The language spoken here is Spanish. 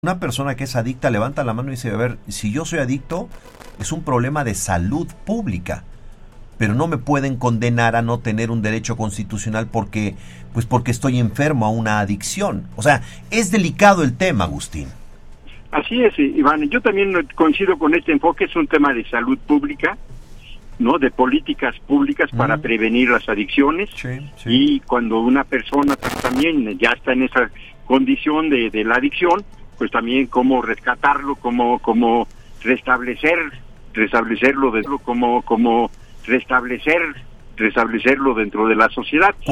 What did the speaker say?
Una persona que es adicta levanta la mano y dice, a ver, si yo soy adicto, es un problema de salud pública, pero no me pueden condenar a no tener un derecho constitucional porque estoy enfermo a una adicción. O sea, es delicado el tema, Agustín. Así es, Iván. Yo también coincido con este enfoque. Es un tema de salud pública, ¿no? De políticas públicas para prevenir las adicciones. Sí. Y cuando una persona también ya está en esa condición de la adicción, pues también cómo rescatarlo, cómo restablecerlo dentro de la sociedad.